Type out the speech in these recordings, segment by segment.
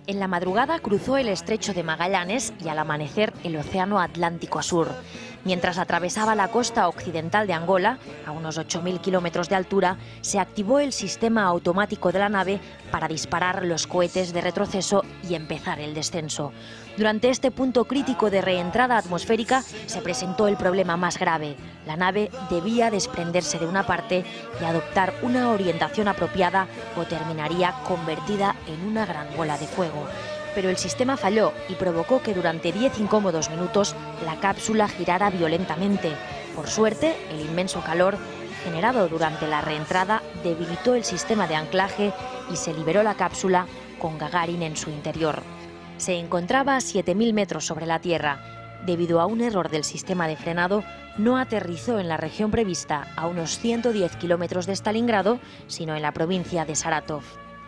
En la madrugada cruzó el estrecho de Magallanes y al amanecer el océano Atlántico a sur. Mientras atravesaba la costa occidental de Angola, a unos 8.000 kilómetros de altura, se activó el sistema automático de la nave para disparar los cohetes de retroceso y empezar el descenso. Durante este punto crítico de reentrada atmosférica se presentó el problema más grave. La nave debía desprenderse de una parte y adoptar una orientación apropiada o terminaría convertida en una gran bola de fuego. Pero el sistema falló y provocó que durante 10 incómodos minutos la cápsula girara violentamente. Por suerte, el inmenso calor generado durante la reentrada debilitó el sistema de anclaje y se liberó la cápsula con Gagarin en su interior. Se encontraba a 7.000 metros sobre la Tierra. Debido a un error del sistema de frenado, no aterrizó en la región prevista, a unos 110 kilómetros de Stalingrado, sino en la provincia de Saratov.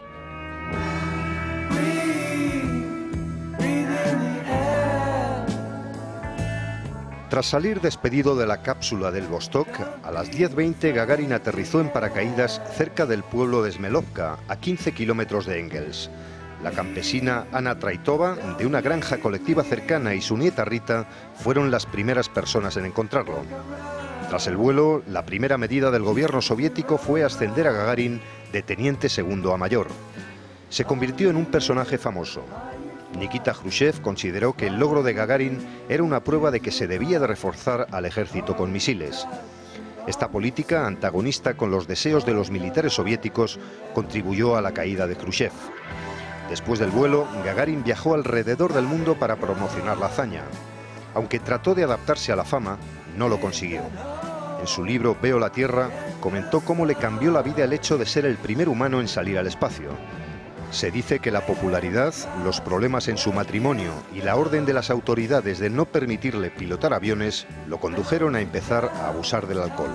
Tras salir despedido de la cápsula del Vostok, a las 10:20 Gagarin aterrizó en paracaídas cerca del pueblo de Smelovka, a 15 kilómetros de Engels. La campesina Anna Traitova, de una granja colectiva cercana, y su nieta Rita fueron las primeras personas en encontrarlo. Tras el vuelo, la primera medida del gobierno soviético fue ascender a Gagarin de teniente segundo a mayor. Se convirtió en un personaje famoso. Nikita Khrushchev consideró que el logro de Gagarin era una prueba de que se debía de reforzar al ejército con misiles. Esta política, antagonista con los deseos de los militares soviéticos, contribuyó a la caída de Khrushchev. Después del vuelo, Gagarin viajó alrededor del mundo para promocionar la hazaña. Aunque trató de adaptarse a la fama, no lo consiguió. En su libro Veo la Tierra, comentó cómo le cambió la vida el hecho de ser el primer humano en salir al espacio. Se dice que la popularidad, los problemas en su matrimonio y la orden de las autoridades de no permitirle pilotar aviones lo condujeron a empezar a abusar del alcohol.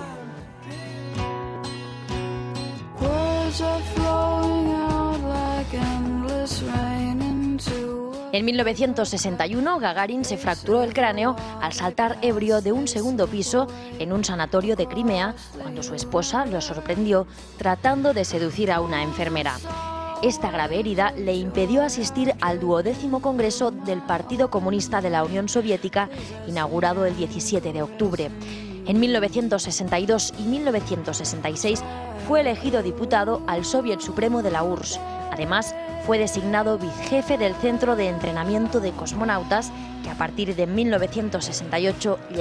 En 1961, Gagarin se fracturó el cráneo al saltar ebrio de un segundo piso en un sanatorio de Crimea cuando su esposa lo sorprendió tratando de seducir a una enfermera. Esta grave herida le impidió asistir al 12º Congreso del Partido Comunista de la Unión Soviética, inaugurado el 17 de octubre. En 1962 y 1966 fue elegido diputado al Soviet Supremo de la URSS. Además, fue designado vicejefe del Centro de Entrenamiento de Cosmonautas, que a partir de 1968